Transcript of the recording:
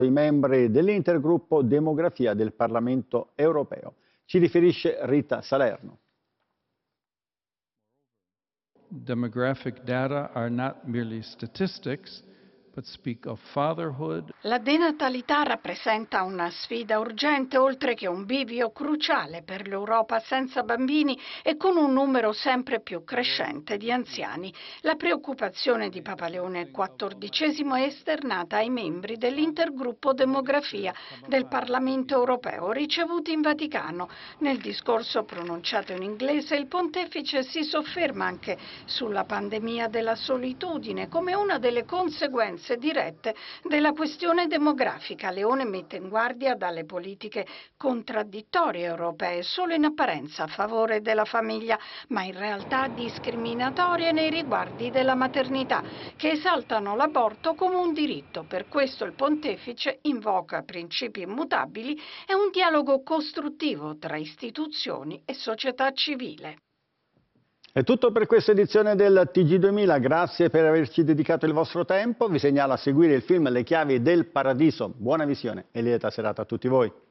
i membri dell'Intergruppo Demografia del Parlamento Europeo. Ci riferisce Rita Salerno. Demographic data are not merely statistics, but speak of fatherhood. La denatalità rappresenta una sfida urgente, oltre che un bivio cruciale per l'Europa senza bambini e con un numero sempre più crescente di anziani. La preoccupazione di Papa Leone XIV è esternata ai membri dell'Intergruppo Demografia del Parlamento Europeo ricevuti in Vaticano. Nel discorso pronunciato in inglese, il pontefice si sofferma anche sulla pandemia della solitudine come una delle conseguenze dirette della questione demografica. Leone mette in guardia dalle politiche contraddittorie europee, solo in apparenza a favore della famiglia, ma in realtà discriminatorie nei riguardi della maternità, che esaltano l'aborto come un diritto. Per questo il pontefice invoca principi immutabili e un dialogo costruttivo tra istituzioni e società civile. È tutto per questa edizione del TG2000, grazie per averci dedicato il vostro tempo. Vi segnalo a seguire il film Le chiavi del paradiso. Buona visione e lieta serata a tutti voi.